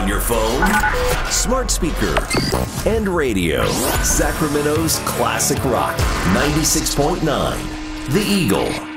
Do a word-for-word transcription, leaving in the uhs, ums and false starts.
on your phone, smart speaker, and radio. Sacramento's classic rock, ninety-six point nine, The Eagle.